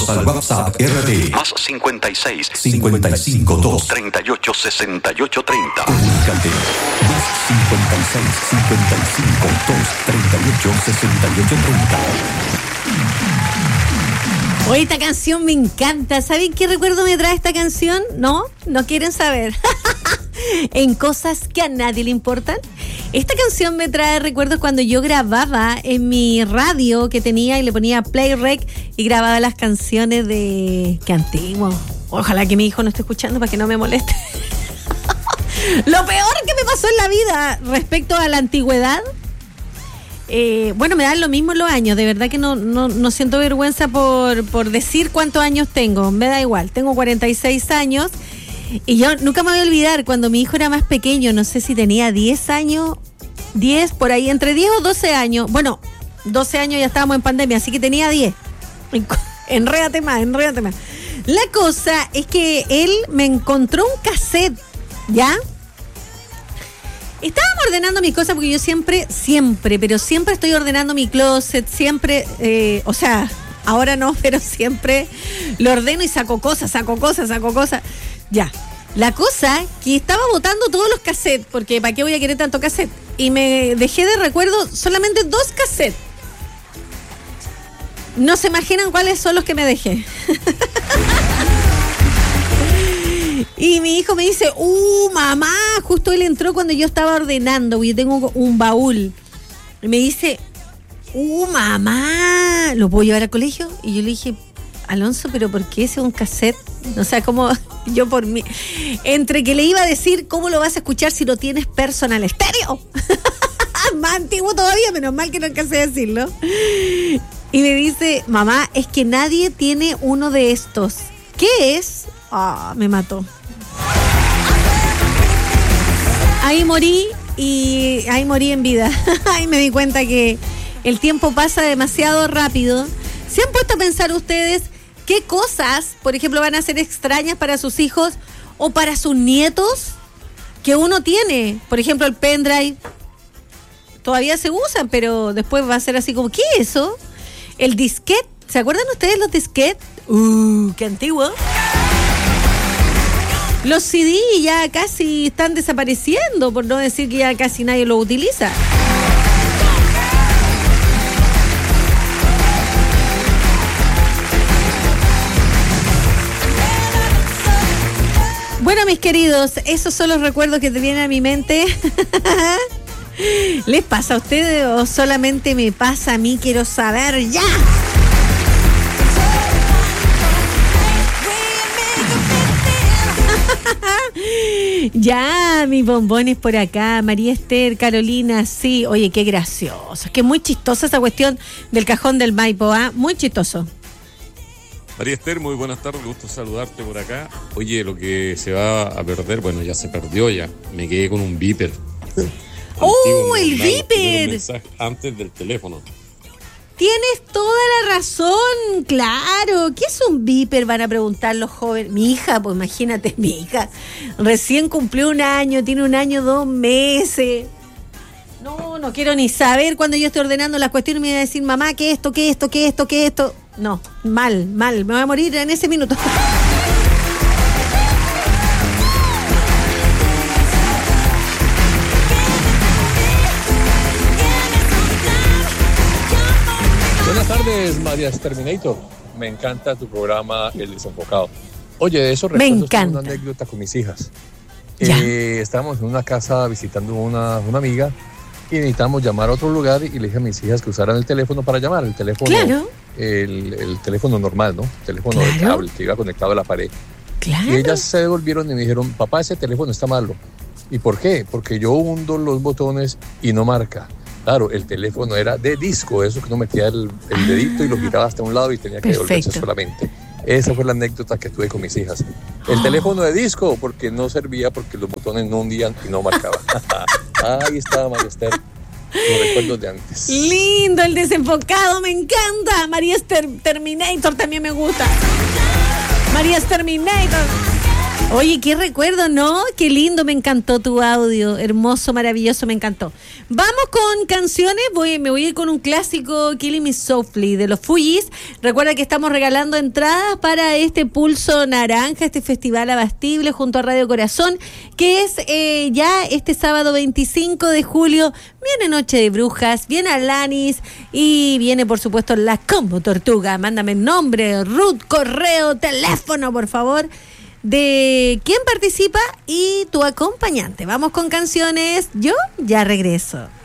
Escríbenos al WhatsApp RD Más 56 55 2 38 68 30. Comunícate. Más 56 55 2 38 68 30. Oye, esta canción me encanta. ¿Saben qué recuerdo me trae esta canción? ¿No? ¿No quieren saber? En cosas que a nadie le importan. Esta canción me trae recuerdos cuando yo grababa en mi radio que tenía y le ponía play rec y grababa las canciones de... ¡Qué antiguo! Ojalá que mi hijo no esté escuchando para que no me moleste. Lo peor que me pasó en la vida respecto a la antigüedad. Bueno, me dan lo mismo los años. De verdad que no siento vergüenza por decir cuántos años tengo. Me da igual. Tengo 46 años. Y yo nunca me voy a olvidar cuando mi hijo era más pequeño, no sé si tenía 10 años, 10 por ahí, entre 10 o 12 años. Bueno, 12 años ya estábamos en pandemia, así que tenía 10. Enrédate más. La cosa es que él me encontró un cassette, ¿ya? Estábamos ordenando mis cosas porque yo siempre estoy ordenando mi closet, siempre, o sea, ahora no, pero siempre lo ordeno y saco cosas. Ya, la cosa que estaba botando todos los cassettes, porque ¿para qué voy a querer tanto cassette? Y me dejé de recuerdo solamente 2 cassettes. No se imaginan cuáles son los que me dejé. Y mi hijo me dice, mamá, justo él entró cuando yo estaba ordenando, yo tengo un baúl. Y me dice, mamá, ¿lo puedo llevar al colegio? Y yo le dije, Alonso, ¿pero por qué ese es un cassette? O sea, como yo por mí. Entre que le iba a decir, ¿cómo lo vas a escuchar si no tienes personal estéreo? Más antiguo todavía, menos mal que no alcancé a decirlo. Y me dice, mamá, es que nadie tiene uno de estos. ¿Qué es? Me mató. Ahí morí en vida. Ahí me di cuenta que el tiempo pasa demasiado rápido. ¿Se han puesto a pensar ustedes qué cosas, por ejemplo, van a ser extrañas para sus hijos o para sus nietos que uno tiene? Por ejemplo, el pendrive. Todavía se usan, pero después va a ser así como, ¿qué es eso? El disquete. ¿Se acuerdan ustedes los disquetes? ¡Qué antiguo! Los CD ya casi están desapareciendo, por no decir que ya casi nadie los utiliza. Bueno, mis queridos, esos son los recuerdos que te vienen a mi mente. ¿Les pasa a ustedes o solamente me pasa a mí? Quiero saber ya. Ya, mis bombones por acá. María Esther, Carolina, sí. Oye, qué gracioso. Es que es muy chistosa esa cuestión del cajón del Maipo, Muy chistoso. María Esther, muy buenas tardes, gusto saludarte por acá. Oye, lo que se va a perder, bueno, ya se perdió ya. Me quedé con un beeper. El beeper. Un mensaje antes del teléfono. Tienes toda la razón, claro. ¿Qué es un beeper? Van a preguntar los jóvenes. Mi hija, pues imagínate, mi hija recién cumplió 1 año, tiene 1 año, 2 meses. No quiero ni saber cuando yo esté ordenando las cuestiones me voy a decir, mamá, ¿qué esto? No, mal, me voy a morir en ese minuto. Buenas tardes, María Terminator. Me encanta tu programa El Desenfocado. Oye, de eso recuerdo una anécdota con mis hijas. Estábamos en una casa visitando una amiga y necesitamos llamar a otro lugar y le dije a mis hijas que usaran el teléfono para llamar. El teléfono, claro. el teléfono normal, ¿no? El teléfono de cable que iba conectado a la pared. Claro. Y ellas se devolvieron y me dijeron, papá, ese teléfono está malo. ¿Y por qué? Porque yo hundo los botones y no marca. Claro, el teléfono era de disco, eso que uno metía el dedito y lo giraba hasta un lado y tenía que devolverse solamente. Esa fue la anécdota que tuve con mis hijas. El teléfono de disco, porque no servía, porque los botones no hundían y no marcaban. Ahí estaba María Esther, los recuerdos de antes. Lindo, el desenfocado, me encanta. María Esther Terminator también me gusta. María Terminator. Oye, qué recuerdo, ¿no? Qué lindo, me encantó tu audio, hermoso, maravilloso, me encantó. Vamos con canciones, me voy a ir con un clásico, Killing Me Softly, de los Fugees. Recuerda que estamos regalando entradas para este Pulso Naranja, este festival abastible junto a Radio Corazón, que es ya este sábado 25 de julio. Viene Noche de Brujas, viene Alanis y viene, por supuesto, la Combo Tortuga. Mándame nombre, Ruth, correo, teléfono, por favor, de quién participa y tu acompañante. Vamos con canciones. Yo ya regreso.